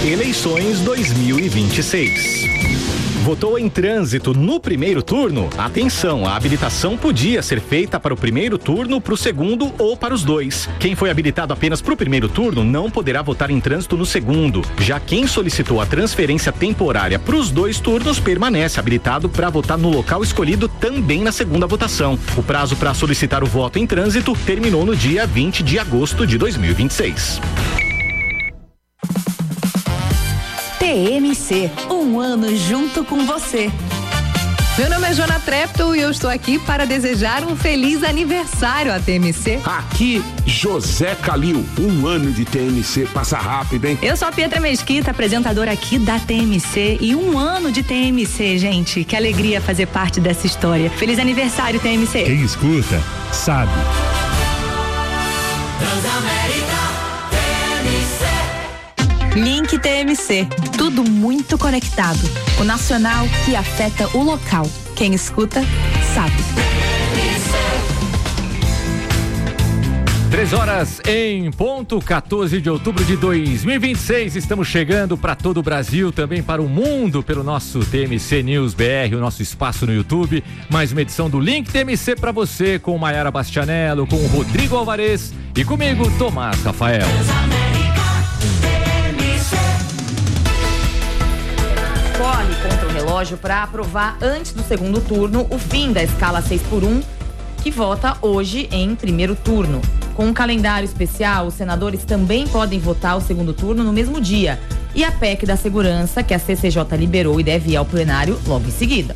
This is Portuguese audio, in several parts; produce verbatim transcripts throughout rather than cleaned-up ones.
Eleições dois mil e vinte e seis. Votou em trânsito no primeiro turno? Atenção, a habilitação podia ser feita para o primeiro turno, para o segundo ou para os dois. Quem foi habilitado apenas para o primeiro turno não poderá votar em trânsito no segundo. Já quem solicitou a transferência temporária para os dois turnos permanece habilitado para votar no local escolhido também na segunda votação. O prazo para solicitar o voto em trânsito terminou no dia vinte de agosto de dois mil e vinte e seis. T M C, um ano junto com você. Meu nome é Jona Trepto e eu estou aqui para desejar um feliz aniversário à T M C. Aqui, José Calil, um ano de T M C, passa rápido, hein? Eu sou a Pietra Mesquita, apresentadora aqui da T M C, e um ano de T M C, gente, que alegria fazer parte dessa história. Feliz aniversário, T M C. Quem escuta, sabe. Transamérica T M C. Link T M C, tudo muito conectado. O nacional que afeta o local. Quem escuta, sabe. Três horas em ponto, quatorze de outubro de dois mil e vinte e seis. Estamos chegando para todo o Brasil, também para o mundo, pelo nosso T M C News B R, o nosso espaço no YouTube. Mais uma edição do Link T M C para você, com Maiara Bastianello, com o Rodrigo Alvarez e comigo, Tomás Rafael. Corre contra o relógio para aprovar antes do segundo turno o fim da escala seis por um, que vota hoje em primeiro turno. Com um calendário especial, os senadores também podem votar o segundo turno no mesmo dia. E a P E C da segurança, que a C C J liberou e deve ir ao plenário logo em seguida.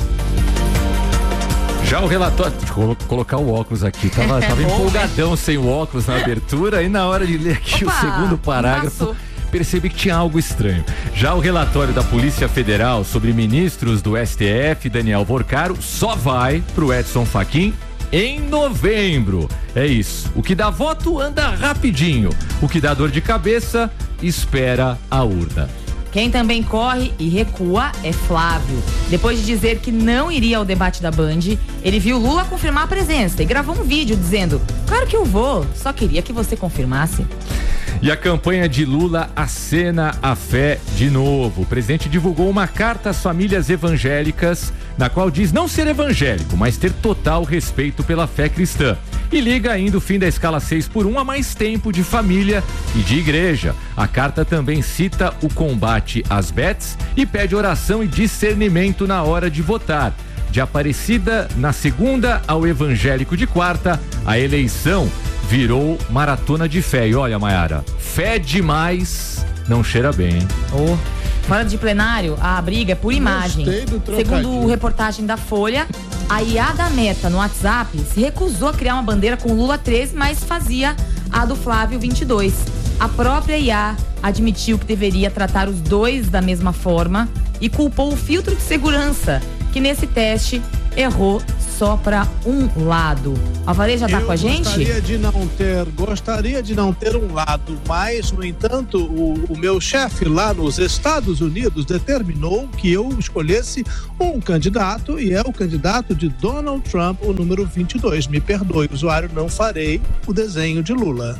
Já o relatório, deixa eu colocar o óculos aqui, tava, tava empolgadão sem o óculos na abertura, e na hora de ler aqui Opa, o segundo parágrafo, percebi que tinha algo estranho. Já o relatório da Polícia Federal sobre ministros do S T F, Daniel Vorcaro, só vai pro Edson Fachin em novembro. É isso. O que dá voto anda rapidinho. O que dá dor de cabeça, espera a urna. Quem também corre e recua é Flávio. Depois de dizer que não iria ao debate da Band, ele viu Lula confirmar a presença e gravou um vídeo dizendo: claro que eu vou, só queria que você confirmasse. E a campanha de Lula acena a fé de novo. O presidente divulgou uma carta às famílias evangélicas, na qual diz não ser evangélico, mas ter total respeito pela fé cristã. E liga ainda o fim da escala seis por um a mais tempo de família e de igreja. A carta também cita o combate às bets e pede oração e discernimento na hora de votar. De Aparecida na segunda ao evangélico de quarta, a eleição virou maratona de fé. E olha, Maiara, fé demais não cheira bem, hein? Oh. Fora de plenário, a briga é por imagem. Segundo reportagem da Folha, a I A da Meta no WhatsApp se recusou a criar uma bandeira com Lula treze, mas fazia a do Flávio vinte e dois. A própria I A admitiu que deveria tratar os dois da mesma forma e culpou o filtro de segurança, que nesse teste errou só para um lado. Alvarez já tá com a gente? Gostaria de não ter, gostaria de não ter um lado, mas, no entanto, o, o meu chefe lá nos Estados Unidos determinou que eu escolhesse um candidato, e é o candidato de Donald Trump, o número vinte e dois. Me perdoe, usuário, não farei o desenho de Lula.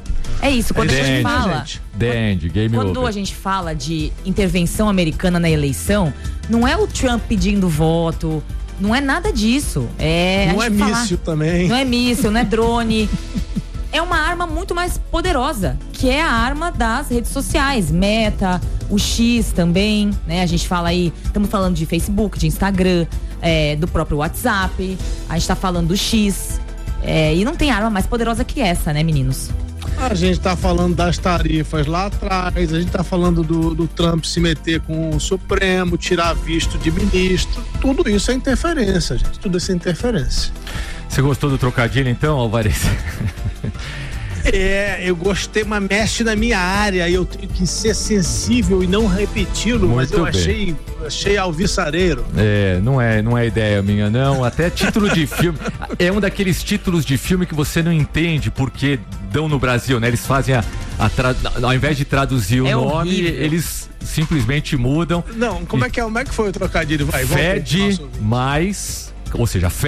É isso, quando é a gente fala. Gente. Dende, game quando over. a gente fala de intervenção americana na eleição, não é o Trump pedindo voto, não é nada disso. É, não é míssil também. Não é míssil, não é drone. É uma arma muito mais poderosa, que é a arma das redes sociais, Meta, o X também, né? A gente fala aí, estamos falando de Facebook, de Instagram, é, do próprio WhatsApp, a gente tá falando do X, é, e não tem arma mais poderosa que essa, né, meninos? A gente tá falando das tarifas lá atrás, a gente tá falando do, do Trump se meter com o Supremo, tirar visto de ministro, tudo isso é interferência, gente, tudo isso é interferência. Você gostou do trocadilho então, Alvarez? É, eu gostei, mas mexe na minha área, eu tenho que ser sensível e não repeti-lo, mas eu achei, achei alvissareiro. É, não é, não é ideia minha, não. Até título de filme, é um daqueles títulos de filme que você não entende porque dão no Brasil, né? Eles fazem a, a tra... ao invés de traduzir o é nome, horrível. Eles simplesmente mudam. Não, como, e... é que é, como é que foi o trocadilho? Vai, fé de mais, ou seja, fé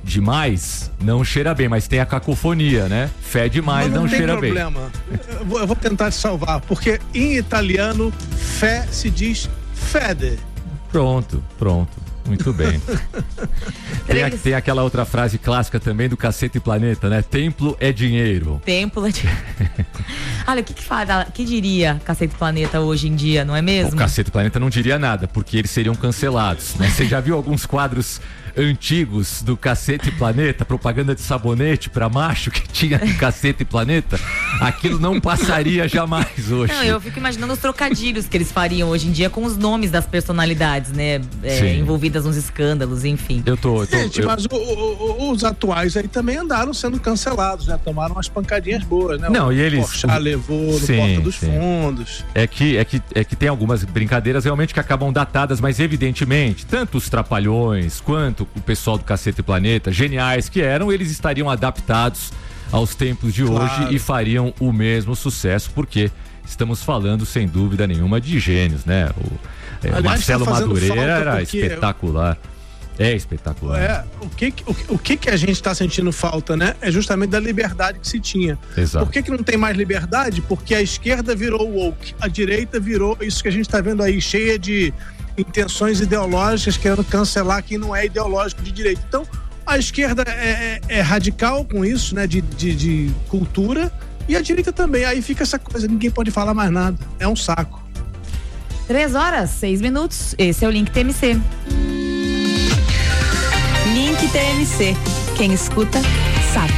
demais não cheira bem, mas tem a cacofonia, né? Fé demais não, não cheira bem. Não tem problema. Eu vou, eu vou tentar te salvar, porque em italiano, fé se diz fede. Pronto, pronto. Muito bem. tem, a, tem aquela outra frase clássica também do Cacete e Planeta, né? Templo é dinheiro. Templo é dinheiro. Olha, o que que, fala, que diria Cacete e Planeta hoje em dia, não é mesmo? O Cacete e Planeta não diria nada, porque eles seriam cancelados, né? Você já viu alguns quadros antigos do Cacete e Planeta, propaganda de sabonete pra macho que tinha do Cacete e Planeta? Aquilo não passaria jamais hoje. Não, eu fico imaginando os trocadilhos que eles fariam hoje em dia com os nomes das personalidades, né? É, envolvidas nos escândalos, enfim. Eu tô, eu tô Gente, eu... mas o, o, os atuais aí também andaram sendo cancelados, né? Tomaram umas pancadinhas boas, né? Não, o e eles... Porchat levou no sim, Porta dos sim. Fundos. É que, é, que, é que tem algumas brincadeiras realmente que acabam datadas, mas evidentemente, tanto os Trapalhões quanto o pessoal do Cacete e Planeta, geniais que eram, eles estariam adaptados aos tempos de Claro. hoje e fariam o mesmo sucesso, porque estamos falando, sem dúvida nenhuma, de gênios, né? O, é, o Aliás, Marcelo tá fazendo Madureira falta era porque- espetacular. É espetacular. É, o que, que- o, que- o que que a gente está sentindo falta, né? É justamente da liberdade que se tinha. Exato. Por que que não tem mais liberdade? Porque a esquerda virou woke, a direita virou isso que a gente está vendo aí, cheia de intenções ideológicas, querendo cancelar quem não é ideológico de direita. Então, a esquerda é, é- é radical com isso, né? De, de, de cultura, e a direita também. Aí fica essa coisa, ninguém pode falar mais nada. É um saco. Três horas, seis minutos. Esse é o Link T M C. Link T M C. Quem escuta, sabe.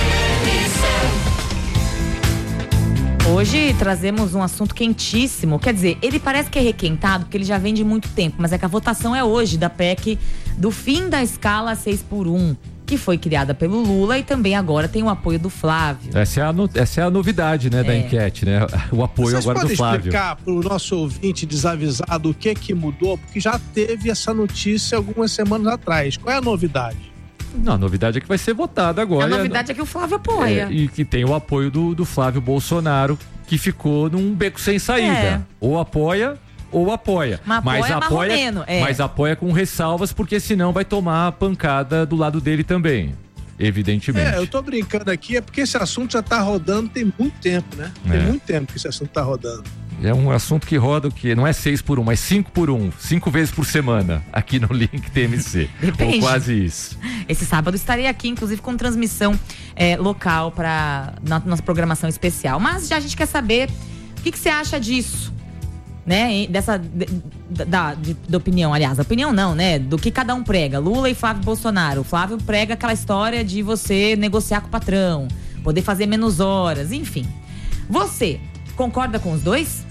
Hoje trazemos um assunto quentíssimo. Quer dizer, ele parece que é requentado porque ele já vem de muito tempo, mas é que a votação é hoje da P E C do fim da escala seis por um, que foi criada pelo Lula e também agora tem o apoio do Flávio. Essa é a, no- essa é a novidade, né, da É. enquete, né? O apoio Vocês agora do podem Flávio. explicar para o nosso ouvinte desavisado o que que mudou? Porque já teve essa notícia algumas semanas atrás. Qual é a novidade? Não, a novidade é que vai ser votado agora. A novidade é que o Flávio apoia. É, e que tem o apoio do, do Flávio Bolsonaro, que ficou num beco sem saída. É. Ou apoia ou apoia. Mas apoia marromeno, é. mas apoia com ressalvas, porque senão vai tomar a pancada do lado dele também. Evidentemente. É, eu tô brincando aqui, é porque esse assunto já tá rodando tem muito tempo, né? Tem É. muito tempo que esse assunto tá rodando. É um assunto que roda o quê? Não é seis por um, mas cinco por um. Cinco vezes por semana, aqui no Link T M C. Depende. Ou quase isso. Esse sábado estarei aqui, inclusive, com transmissão é, local para nossa programação especial. Mas já a gente quer saber o que, que você acha disso, né? Hein? Dessa de- da, de- da opinião, aliás, opinião não, né? Do que cada um prega. Lula e Flávio Bolsonaro. O Flávio prega aquela história de você negociar com o patrão, poder fazer menos horas, enfim. Você concorda com os dois?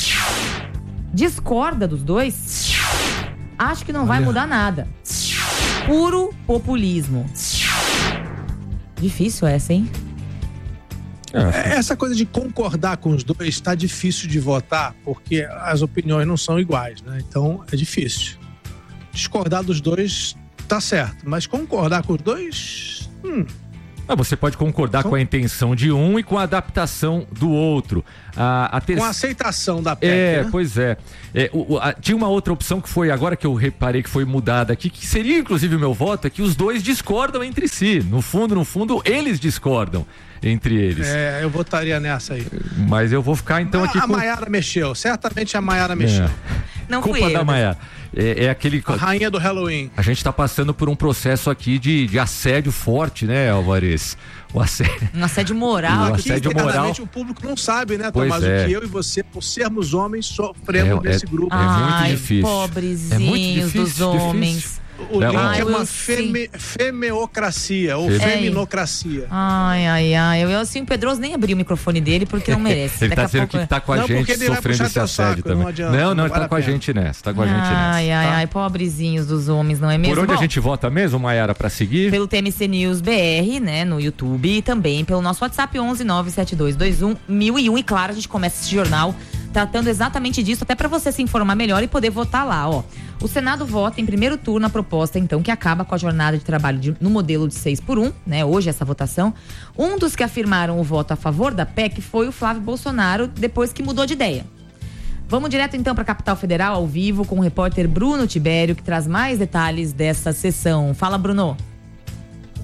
Discorda dos dois? Acho que não vai mudar nada. Puro populismo. Difícil essa, hein? É, essa coisa de concordar com os dois tá difícil de votar, porque as opiniões não são iguais, né? Então é difícil. Discordar dos dois tá certo, mas concordar com os dois. Hum. Ah, você pode concordar com a intenção de um e com a adaptação do outro. A, a ter... Com a aceitação da P E C, É, né? pois é. É, o- o- a- tinha uma outra opção que foi, agora que eu reparei que foi mudada aqui, que seria inclusive o meu voto, é que os dois discordam entre si. No fundo, no fundo, eles discordam entre eles. É, eu votaria nessa aí. Mas eu vou ficar então aqui a com... Maiara mexeu, certamente a Maiara mexeu. É. Não fui Culpa eu, da né? Maiara. É, é aquele... A rainha do Halloween. A gente tá passando por um processo aqui de, de assédio forte, né, Alvarez? O assédio... Um assédio moral. O aqui. assédio moral. Internamente, o público não sabe, né, Pois Tomás? é. O que eu e você, por sermos homens, sofremos É- nesse é- grupo. é muito Ai, difícil. pobrezinhos É muito difícil, dos homens. difícil. O Não, link ai, é uma eu feme, femeocracia ou Feme- feminocracia. Ai, ai, ai. Eu, assim, o Pedroso nem abriu o microfone dele porque não merece. Ele Daqui tá a dizendo pouco... que tá com a Não, porque gente ele vai sofrendo puxar esse teu assédio saco, também. não adianta, não, não, não ele vale tá a com a pena. gente nessa, tá com a gente nessa. Ai, ai, tá? ai, pobrezinhos dos homens, não é mesmo? Por onde Bom, a gente vota mesmo, Maiara, pra seguir? Pelo T M C News B R, né, no YouTube, e também pelo nosso WhatsApp onze nove sete dois dois um mil e um. E claro, a gente começa esse jornal tratando exatamente disso, até para você se informar melhor e poder votar lá, ó. O Senado vota em primeiro turno a proposta, então, que acaba com a jornada de trabalho de- no modelo de seis por um, né, hoje essa votação. Um dos que afirmaram o voto a favor da P E C foi o Flávio Bolsonaro, depois que mudou de ideia. Vamos direto então para a Capital Federal, ao vivo, com o repórter Bruno Tibério, que traz mais detalhes dessa sessão. Fala, Bruno.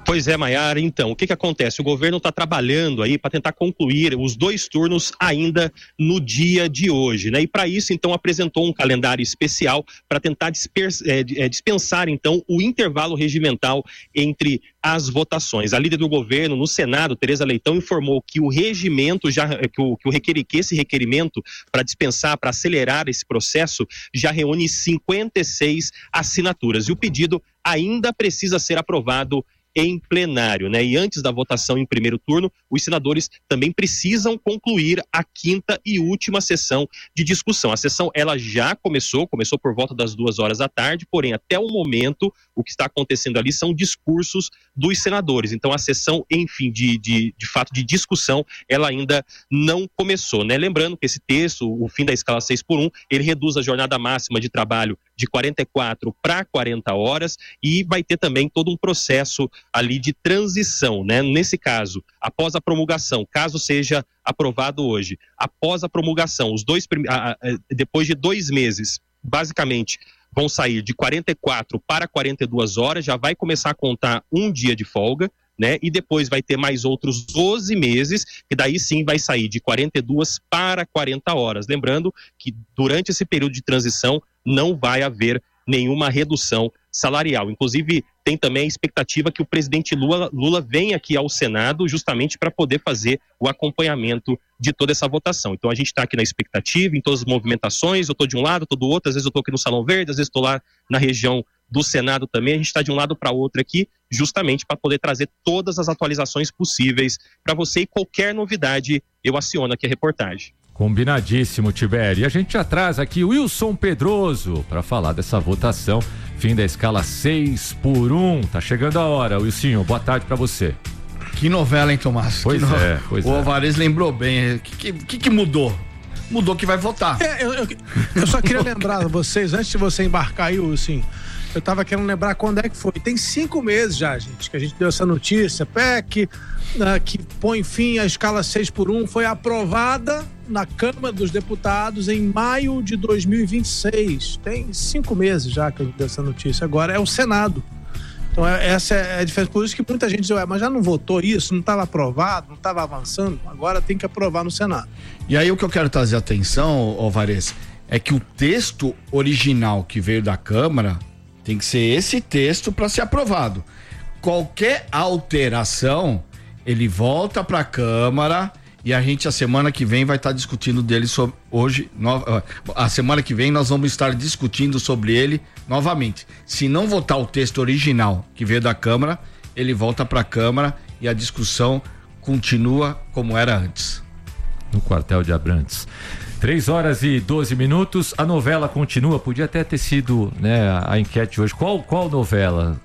Pois é, Maiara, então, o que que acontece? O governo está trabalhando aí para tentar concluir os dois turnos ainda no dia de hoje, né? E para isso, então, apresentou um calendário especial para tentar dispersa, é, dispensar, então, o intervalo regimental entre as votações. A líder do governo no Senado, Tereza Leitão, informou que o regimento, já, que, o, que, o requer, que esse requerimento para dispensar, para acelerar esse processo, já reúne cinquenta e seis assinaturas. E o pedido ainda precisa ser aprovado em plenário, né? E antes da votação em primeiro turno, os senadores também precisam concluir a quinta e última sessão de discussão. A sessão, ela já começou, começou por volta das duas horas da tarde, porém, até o momento, o que está acontecendo ali são discursos dos senadores. Então, a sessão, enfim, de, de, de fato, de discussão, ela ainda não começou, né? Lembrando que esse texto, o fim da escala seis por um, ele reduz a jornada máxima de trabalho de quarenta e quatro para quarenta horas e vai ter também todo um processo ali de transição, né? Nesse caso, após a promulgação, caso seja aprovado hoje, após a promulgação, os dois depois de dois meses, basicamente, vão sair de quarenta e quatro para quarenta e duas horas, já vai começar a contar um dia de folga, né? E depois vai ter mais outros doze meses, que daí sim vai sair de quarenta e duas para quarenta horas. Lembrando que durante esse período de transição não vai haver nenhuma redução salarial. Inclusive, tem também a expectativa que o presidente Lula, Lula venha aqui ao Senado justamente para poder fazer o acompanhamento de toda essa votação. Então, a gente está aqui na expectativa, em todas as movimentações, eu estou de um lado, estou do outro, às vezes eu estou aqui no Salão Verde, às vezes estou lá na região do Senado também, a gente está de um lado para outro aqui, justamente para poder trazer todas as atualizações possíveis para você, e qualquer novidade eu aciono aqui a reportagem. Combinadíssimo, Tibério. E a gente já traz aqui o Wilson Pedroso para falar dessa votação, fim da escala seis por um. Tá chegando a hora, Wilson, boa tarde para você. Que novela, hein, Tomás? Pois no... é, pois o é. O Alvarez lembrou bem. O que, que, que mudou? Mudou que vai votar. É, eu, eu, eu só queria lembrar vocês, antes de você embarcar aí, Wilson, eu tava querendo lembrar quando é que foi. Tem cinco meses já, gente, que a gente deu essa notícia. P E C, uh, que põe fim à escala seis por um, foi aprovada na Câmara dos Deputados em maio de dois mil e vinte e seis. Tem cinco meses já que a gente deu essa notícia. Agora é o Senado. Então é, essa é a diferença. Por isso que muita gente diz, ué, mas já não votou isso, não estava aprovado, não estava avançando, agora tem que aprovar no Senado. E aí o que eu quero trazer atenção, Alvarez, é que o texto original que veio da Câmara tem que ser esse texto para ser aprovado. Qualquer alteração, ele volta para a Câmara e a gente, a semana que vem, vai estar discutindo dele sobre, hoje, no, a semana que vem nós vamos estar discutindo sobre ele novamente. Se não votar o texto original que veio da Câmara, ele volta para a Câmara e a discussão continua como era antes. No quartel de Abrantes. três horas e doze minutos, a novela continua, podia até ter sido, né, a, a enquete hoje. Qual, qual novela?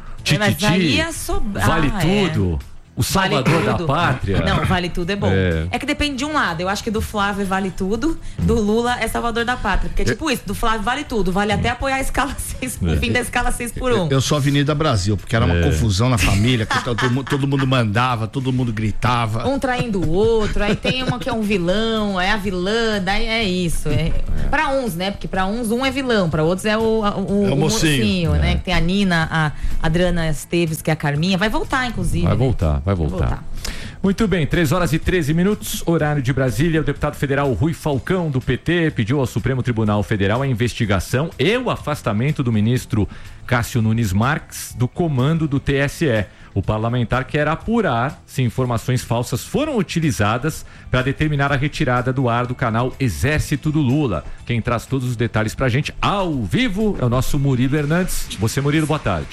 Tititi, Vale ah, Tudo, é. O Salvador Vale da Pátria. Não, Vale Tudo é bom. É. é que depende de um lado. Eu acho que do Flávio é Vale Tudo, do Lula é Salvador da Pátria. Porque é tipo isso, do Flávio vale tudo. Vale até apoiar a escala seis, é. o fim da escala seis por um. Eu sou Avenida Brasil, porque era uma é. confusão na família, que todo, todo mundo mandava, todo mundo gritava. Um traindo o outro, aí tem uma que é um vilão, é a vilã, daí é isso. É. É. Pra uns, né? Porque pra uns um é vilão, pra outros é o, o, o, é o mocinho, mocinho, né? Que tem a Nina, a Adriana Esteves, que é a Carminha. Vai voltar, inclusive. Vai voltar, vai voltar. Vai voltar. Muito bem, três horas e treze minutos, horário de Brasília. O deputado federal Rui Falcão, do P T, pediu ao Supremo Tribunal Federal a investigação e o afastamento do ministro Cássio Nunes Marques do comando do T S E. O parlamentar quer apurar se informações falsas foram utilizadas para determinar a retirada do ar do canal Exército do Lula. Quem traz todos os detalhes pra gente ao vivo é o nosso Murilo Hernandes. Você, Murilo, boa tarde.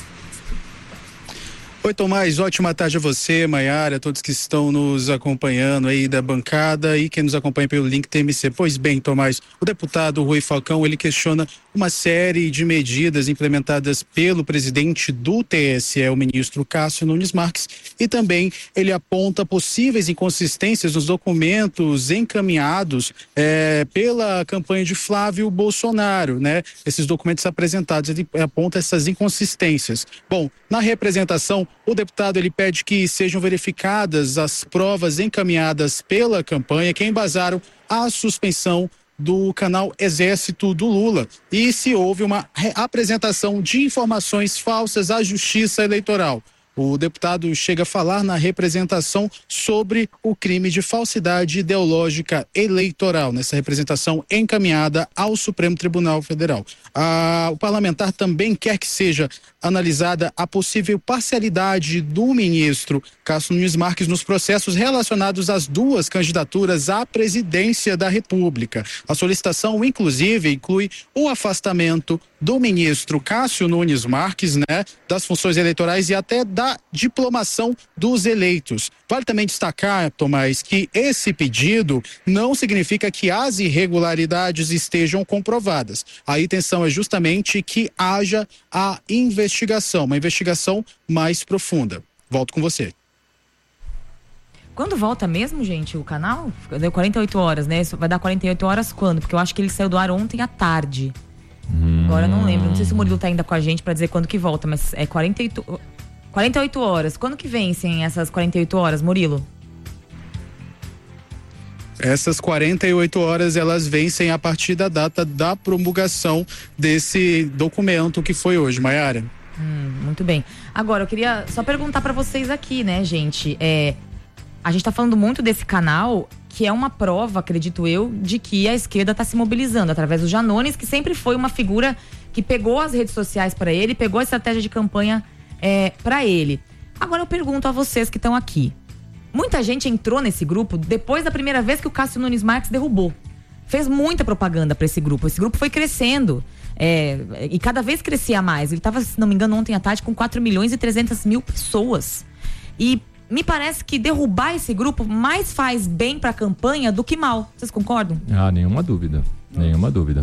Oi, Tomás, ótima tarde a você, Maiara, a todos que estão nos acompanhando aí da bancada e quem nos acompanha pelo link T M C. Pois bem, Tomás, o deputado Rui Falcão, ele questiona uma série de medidas implementadas pelo presidente do T S E, o ministro Cássio Nunes Marques, e também ele aponta possíveis inconsistências nos documentos encaminhados é, pela campanha de Flávio Bolsonaro, né? Esses documentos apresentados, ele aponta essas inconsistências. Bom, na representação, o deputado ele pede que sejam verificadas as provas encaminhadas pela campanha que embasaram a suspensão do canal Exército do Lula e se houve uma apresentação de informações falsas à Justiça Eleitoral. O deputado chega a falar na representação sobre o crime de falsidade ideológica eleitoral, nessa representação encaminhada ao Supremo Tribunal Federal. Ah, o parlamentar também quer que seja analisada a possível parcialidade do ministro Cássio Nunes Marques nos processos relacionados às duas candidaturas à presidência da República. A solicitação, inclusive, inclui o afastamento do ministro Cássio Nunes Marques, né, das funções eleitorais e até da diplomação dos eleitos. Vale também destacar, Tomás, que esse pedido não significa que as irregularidades estejam comprovadas. A intenção é justamente que haja a investigação, uma investigação mais profunda. Volto com você. Quando volta mesmo, gente, o canal? Deu quarenta e oito horas, né? Vai dar quarenta e oito horas quando? Porque eu acho que ele saiu do ar ontem à tarde. Hum. Agora eu não lembro. Não sei se o Murilo tá ainda com a gente pra dizer quando que volta, mas é quarenta e oito, quarenta e oito horas. Quando que vencem essas quarenta e oito horas, Murilo? Essas quarenta e oito horas, elas vencem a partir da data da promulgação desse documento que foi hoje, Maiara. Hum, muito bem. Agora, eu queria só perguntar pra vocês aqui, né, gente? É, a gente tá falando muito desse canal, que é uma prova, acredito eu, de que a esquerda tá se mobilizando através do Janones, que sempre foi uma figura que pegou as redes sociais para ele, pegou a estratégia de campanha é, para ele. Agora eu pergunto a vocês que estão aqui. Muita gente entrou nesse grupo depois da primeira vez que o Cássio Nunes Marques derrubou. Fez muita propaganda para esse grupo. Esse grupo foi crescendo. É, e cada vez crescia mais. Ele estava, se não me engano, ontem à tarde com quatro milhões e trezentas mil pessoas. E me parece que derrubar esse grupo mais faz bem para a campanha do que mal. Vocês concordam? Ah, nenhuma dúvida. Nenhuma dúvida.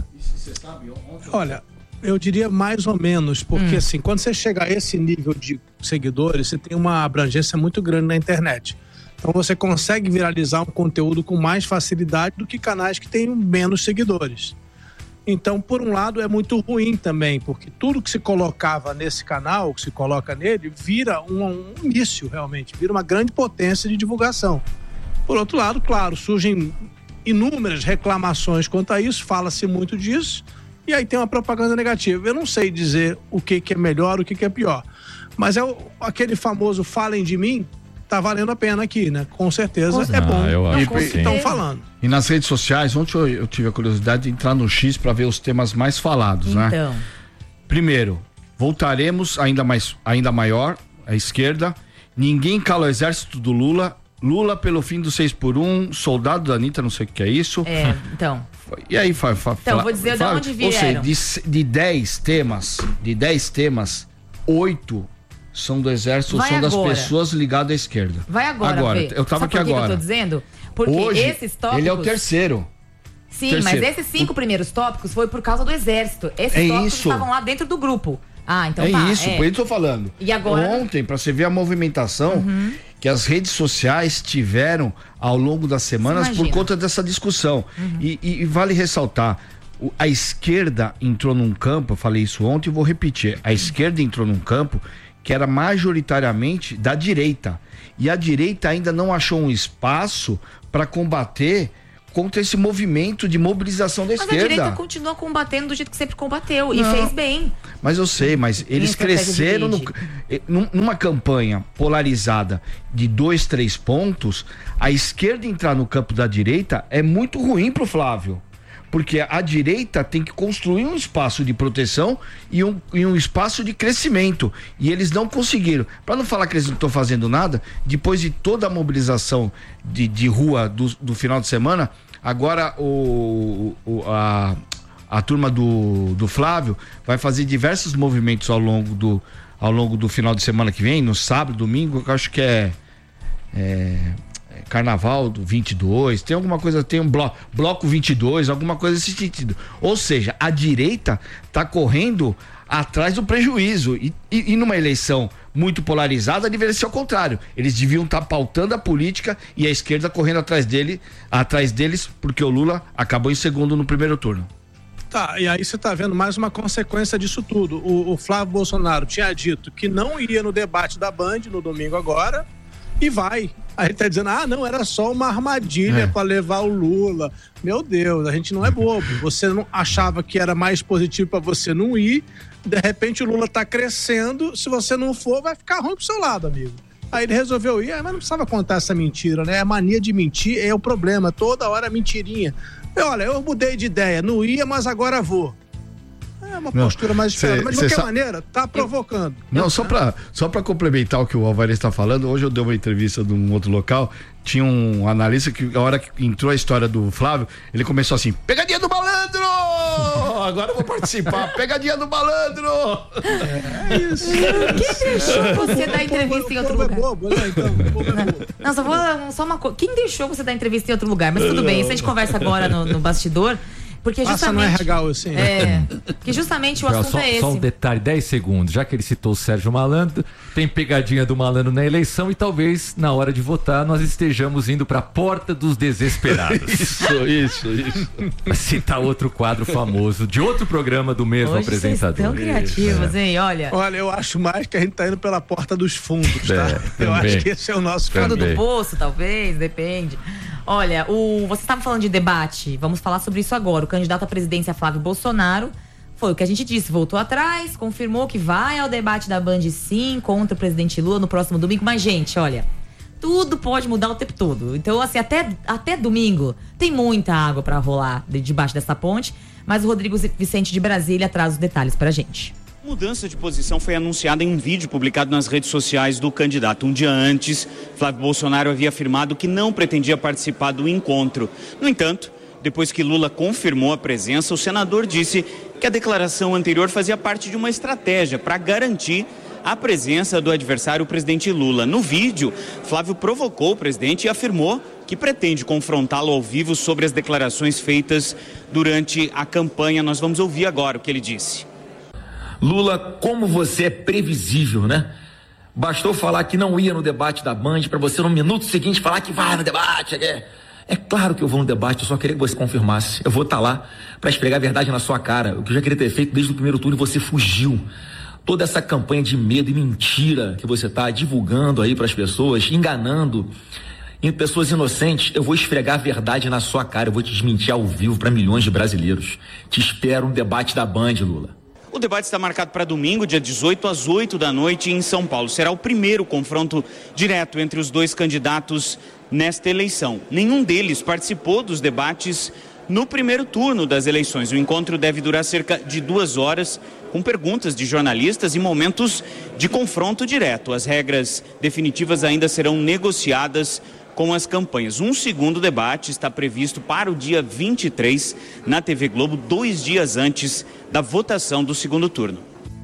Olha, eu diria mais ou menos, porque hum. assim, quando você chega a esse nível de seguidores, você tem uma abrangência muito grande na internet. Então você consegue viralizar um conteúdo com mais facilidade do que canais que têm menos seguidores. Então, por um lado, é muito ruim também, porque tudo que se colocava nesse canal, que se coloca nele, vira um, um início realmente, vira uma grande potência de divulgação. Por outro lado, claro, surgem inúmeras reclamações quanto a isso, fala-se muito disso, e aí tem uma propaganda negativa. Eu não sei dizer o que, que é melhor, o que, que é pior, mas é o, aquele famoso falem de mim, tá valendo a pena aqui, né? Com certeza ah, é bom o que estão falando. E nas redes sociais, ontem eu, eu tive a curiosidade de entrar no X para ver os temas mais falados, então. né? Primeiro, voltaremos ainda mais, ainda maior, a esquerda. Ninguém cala o exército do Lula. Lula pelo fim do seis por um, soldado da Anitta, não sei o que é isso. É, então. E aí, fa, fa, Então, fala, vou dizer fala, de onde vieram. Ou seja, de, de dez temas, de dez temas, oito são do exército, Vai são das agora. pessoas ligadas à esquerda. Vai agora, agora ver. Eu tava Sabe aqui por que agora. Que eu tô dizendo? Porque hoje, esses tópicos... ele é o terceiro. Sim, terceiro. mas esses cinco primeiros tópicos foi por causa do exército. Esses é tópicos isso. estavam lá dentro do grupo. Ah, então é tá. isso, é. por isso que eu tô falando. E agora... Ontem, pra você ver a movimentação uhum. que as redes sociais tiveram ao longo das semanas por conta dessa discussão. Uhum. E, e, e vale ressaltar, o, a esquerda entrou num campo, eu falei isso ontem e vou repetir, a esquerda entrou num campo que era majoritariamente da direita. E a direita ainda não achou um espaço para combater contra esse movimento de mobilização da mas esquerda. Mas a direita continua combatendo do jeito que sempre combateu. Não, e fez bem. Mas eu sei, mas eles cresceram no, numa campanha polarizada de dois, três pontos. A esquerda entrar no campo da direita é muito ruim pro Flávio. Porque a direita tem que construir um espaço de proteção e um, e um espaço de crescimento. E eles não conseguiram. Para não falar que eles não estão fazendo nada, depois de toda a mobilização de, de rua do, do final de semana, agora o, o, a, a turma do, do Flávio vai fazer diversos movimentos ao longo, do, ao longo do final de semana que vem, no sábado, domingo, eu acho que é... é Carnaval do vinte e dois, tem alguma coisa, tem um bloco, bloco vinte e dois, alguma coisa nesse sentido. Ou seja, a direita tá correndo atrás do prejuízo e, e, e numa eleição muito polarizada deveria ser ao contrário. Eles deviam estar tá pautando a política e a esquerda correndo atrás dele, atrás deles, porque o Lula acabou em segundo no primeiro turno. Tá, e aí você tá vendo mais uma consequência disso tudo. O, o Flávio Bolsonaro tinha dito que não iria no debate da Band no domingo agora. e vai. Aí tá dizendo, ah, não, era só uma armadilha é. para levar o Lula. Meu Deus, a gente não é bobo. Você não achava que era mais positivo para você não ir, de repente o Lula tá crescendo, se você não for, vai ficar ruim pro seu lado, amigo. Aí ele resolveu ir, mas não precisava contar essa mentira, né? A mania de mentir é o problema, toda hora mentirinha. Eu, olha, eu mudei de ideia, não ia, mas agora vou. É uma postura não, mais diferente, mas de qualquer sabe... maneira, tá provocando. Não, só pra, só pra complementar o que o Alvarez está falando, hoje eu dei uma entrevista de um outro local, tinha um analista que a hora que entrou a história do Flávio, ele começou assim, pegadinha do malandro! Agora eu vou participar, pegadinha do malandro! É isso. Quem deixou você dar entrevista em outro lugar? Bobo, né? Então, não, só, vou, só uma coisa, quem deixou você dar entrevista em outro lugar? Mas tudo bem, isso a gente conversa agora no, no bastidor. Porque justamente, Passa no R H, assim. É, porque justamente o assunto só, é esse. Só um detalhe, dez segundos, já que ele citou o Sérgio Malandro, tem pegadinha do malandro na eleição e talvez na hora de votar nós estejamos indo para a porta dos desesperados. Isso, isso, isso. Citar outro quadro famoso de outro programa do mesmo Hoje apresentador. Tão criativos, é. hein? Olha. Olha, eu acho mais que a gente tá indo pela porta dos fundos, tá? É, eu acho que esse é o nosso fundo do poço, talvez, depende. Olha, o, você estava falando de debate, vamos falar sobre isso agora. O candidato à presidência Flávio Bolsonaro foi o que a gente disse, voltou atrás, confirmou que vai ao debate da Band sim, contra o presidente Lula no próximo domingo. Mas, gente, olha, tudo pode mudar o tempo todo. Então, assim, até, até domingo tem muita água para rolar de, debaixo dessa ponte. Mas o Rodrigo Vicente de Brasília traz os detalhes pra gente. A mudança de posição foi anunciada em um vídeo publicado nas redes sociais do candidato. Um dia antes, Flávio Bolsonaro havia afirmado que não pretendia participar do encontro. No entanto, depois que Lula confirmou a presença, o senador disse que a declaração anterior fazia parte de uma estratégia para garantir a presença do adversário, o presidente Lula. No vídeo, Flávio provocou o presidente e afirmou que pretende confrontá-lo ao vivo sobre as declarações feitas durante a campanha. Nós vamos ouvir agora o que ele disse. Lula, como você é previsível, né? Bastou falar que não ia no debate da Band para você no minuto seguinte falar que vai no debate. É, é claro que eu vou no debate, eu só queria que você confirmasse. Eu vou estar lá para esfregar a verdade na sua cara. O que eu já queria ter feito desde o primeiro turno e você fugiu. Toda essa campanha de medo e mentira que você está divulgando aí para as pessoas, enganando em pessoas inocentes, eu vou esfregar a verdade na sua cara, eu vou te desmentir ao vivo para milhões de brasileiros. Te espero no debate da Band, Lula. O debate está marcado para domingo, dia dezoito, às oito da noite, em São Paulo. Será o primeiro confronto direto entre os dois candidatos nesta eleição. Nenhum deles participou dos debates no primeiro turno das eleições. O encontro deve durar cerca de duas horas, com perguntas de jornalistas e momentos de confronto direto. As regras definitivas ainda serão negociadas com as campanhas. Um segundo debate está previsto para o dia vinte e três na T V Globo, dois dias antes da votação do segundo turno.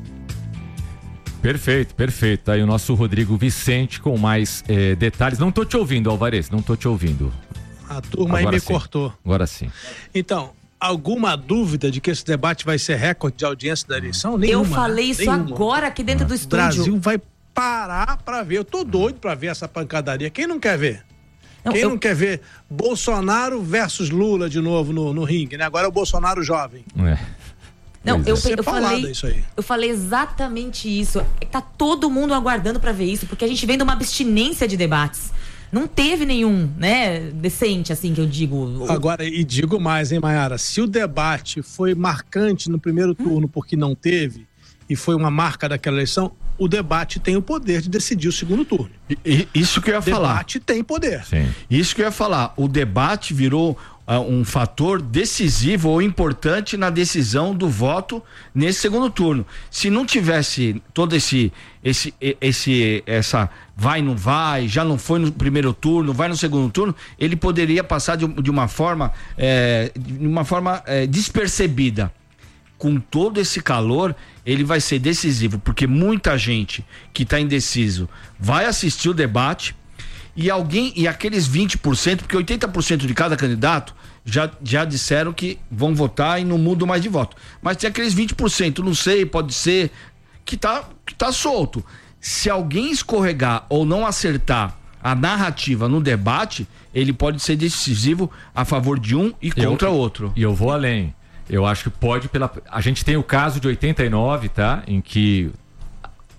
Perfeito, perfeito. Aí o nosso Rodrigo Vicente com mais eh, detalhes. Não tô te ouvindo, Alvarez, não tô te ouvindo. A turma Agora aí me sim. cortou. Agora sim. Então, alguma dúvida de que esse debate vai ser recorde de audiência da eleição? Nenhuma. Eu falei né? isso Nenhuma. agora aqui dentro do O estúdio. Brasil vai parar pra ver. Eu tô doido pra ver essa pancadaria. Quem não quer ver? Não, Quem eu... não quer ver Bolsonaro versus Lula de novo no, no ringue, né? Agora é o Bolsonaro jovem. É. Não, eu, Vai ser eu paulada falei, isso aí. eu falei exatamente isso. Tá todo mundo aguardando pra ver isso, porque a gente vem de uma abstinência de debates. Não teve nenhum, né, decente, assim, que eu digo. Agora, e digo mais, hein, Mayara? Se o debate foi marcante no primeiro turno porque não teve, e foi uma marca daquela eleição, o debate tem o poder de decidir o segundo turno. E, isso que eu ia falar. O debate tem poder. Sim. Isso que eu ia falar. O debate virou uh, um fator decisivo ou importante na decisão do voto nesse segundo turno. Se não tivesse todo esse, esse, esse, essa vai, não vai, já não foi no primeiro turno, vai no segundo turno, ele poderia passar de, de uma forma, é, de uma forma é, despercebida. Com todo esse calor, ele vai ser decisivo, porque muita gente que está indeciso vai assistir o debate e alguém, e aqueles vinte por cento, porque oitenta por cento de cada candidato já, já disseram que vão votar e não mudam mais de voto. Mas tem aqueles vinte por cento, não sei, pode ser, que tá, que tá solto. Se alguém escorregar ou não acertar a narrativa no debate, ele pode ser decisivo a favor de um e contra o outro. E eu vou além. Eu acho que pode pela... A gente tem o caso de oitenta e nove, tá? Em que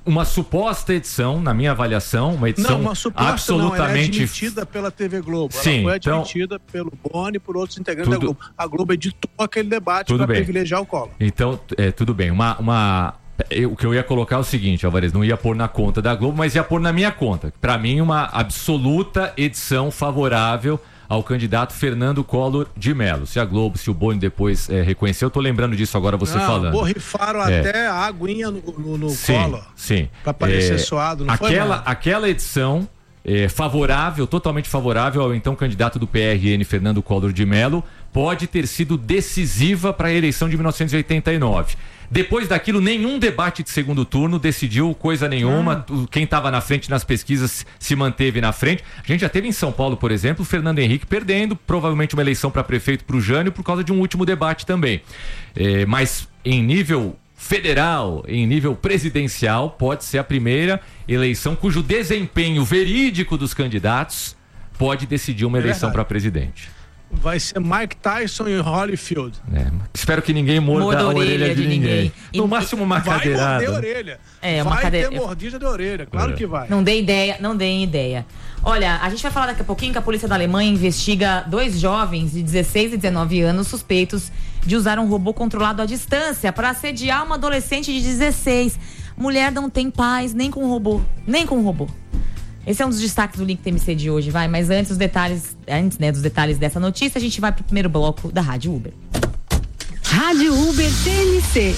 uma suposta edição, na minha avaliação, uma edição não, uma suposta absolutamente... Não, ela é admitida pela T V Globo. Sim, ela foi então... admitida pelo Boni e por outros integrantes tudo... da Globo. A Globo editou aquele debate para privilegiar o Collor. Então, é, tudo bem. Uma... uma... Eu, o que eu ia colocar é o seguinte, Alvarez, não ia pôr na conta da Globo, mas ia pôr na minha conta. Para mim, uma absoluta edição favorável ao candidato Fernando Collor de Mello. Se a Globo, se o Boni depois é, reconheceu, eu tô lembrando disso agora você não, falando. Borrifaram é. até a aguinha no, no, no sim, Collor. Sim, pra parecer é, suado, não aquela, foi, aquela edição é, favorável, totalmente favorável ao então candidato do P R N, Fernando Collor de Mello, pode ter sido decisiva para a eleição de mil novecentos e oitenta e nove. Depois daquilo, nenhum debate de segundo turno decidiu coisa nenhuma. Hum. Quem estava na frente nas pesquisas se manteve na frente. A gente já teve em São Paulo, por exemplo, o Fernando Henrique perdendo, provavelmente uma eleição para prefeito para o Jânio por causa de um último debate também. É, mas em nível federal, em nível presidencial, pode ser a primeira eleição cujo desempenho verídico dos candidatos pode decidir uma eleição para presidente. Vai ser Mike Tyson e Holyfield. É, espero que ninguém morda, morda a orelha, orelha de, de ninguém. ninguém. No máximo uma vai cadeirada. Vai morder a orelha. É, uma vai cadeira... ter mordida de orelha, claro é. que vai. Não dê ideia, não deem ideia. Olha, a gente vai falar daqui a pouquinho que a polícia da Alemanha investiga dois jovens de dezesseis e dezenove anos suspeitos de usar um robô controlado à distância para assediar uma adolescente de dezesseis. Mulher não tem paz nem com robô, nem com robô. Esse é um dos destaques do Link T M C de hoje, vai. Mas antes, os detalhes, antes né, dos detalhes dessa notícia, a gente vai pro primeiro bloco da Rádio Uber. Rádio Uber T M C.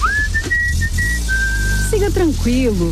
Siga tranquilo.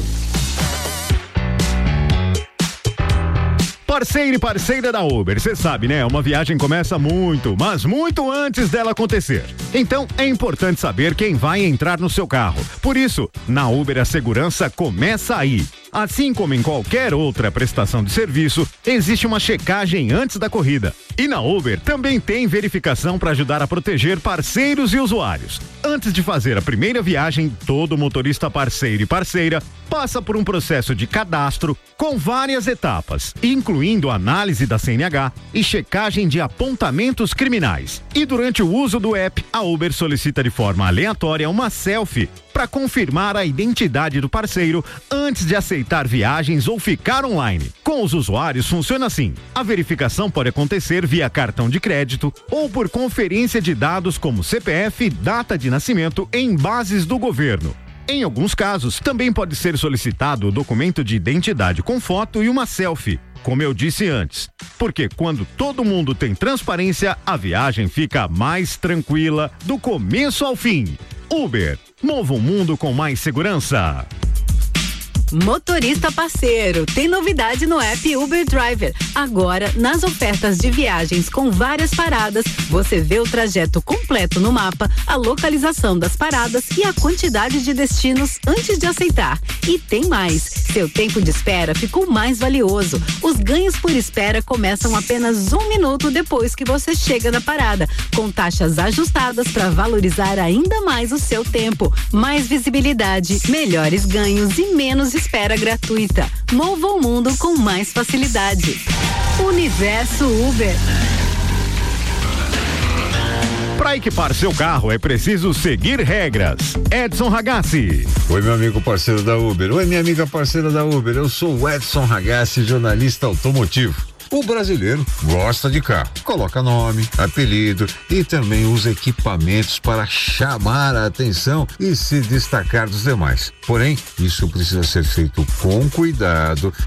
Parceiro e parceira da Uber, você sabe, né? Uma viagem começa muito, mas muito antes dela acontecer. Então, é importante saber quem vai entrar no seu carro. Por isso, na Uber a segurança começa aí. Assim como em qualquer outra prestação de serviço, existe uma checagem antes da corrida. E na Uber também tem verificação para ajudar a proteger parceiros e usuários. Antes de fazer a primeira viagem, todo motorista parceiro e parceira passa por um processo de cadastro com várias etapas, incluindo análise da C N H e checagem de apontamentos criminais. E durante o uso do app, a Uber solicita de forma aleatória uma selfie para confirmar a identidade do parceiro antes de aceitar viagens ou ficar online. Com os usuários funciona assim: a verificação pode acontecer via cartão de crédito ou por conferência de dados como C P F, data de nascimento em bases do governo. Em alguns casos, também pode ser solicitado o documento de identidade com foto e uma selfie, como eu disse antes. Porque quando todo mundo tem transparência, a viagem fica mais tranquila do começo ao fim. Uber, mova o mundo com mais segurança. Motorista parceiro, tem novidade no app Uber Driver. Agora, nas ofertas de viagens com várias paradas, você vê o trajeto completo no mapa, a localização das paradas e a quantidade de destinos antes de aceitar. E tem mais, seu tempo de espera ficou mais valioso. Os ganhos por espera começam apenas um minuto depois que você chega na parada, com taxas ajustadas para valorizar ainda mais o seu tempo. Mais visibilidade, melhores ganhos e menos espera gratuita. Mova o mundo com mais facilidade. Universo Uber. Para equipar seu carro é preciso seguir regras. Edson Ragazzi. Oi, meu amigo parceiro da Uber. Oi, minha amiga parceira da Uber. Eu sou o Edson Ragazzi, jornalista automotivo. O brasileiro gosta de carro, coloca nome, apelido e também usa equipamentos para chamar a atenção e se destacar dos demais. Porém, isso precisa ser feito com cuidado